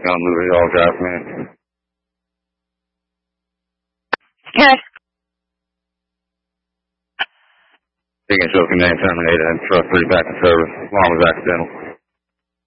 on Liberty All Drive, man. Okay. Taking Show name terminated and truck 3 back in service. Alarm was accidental.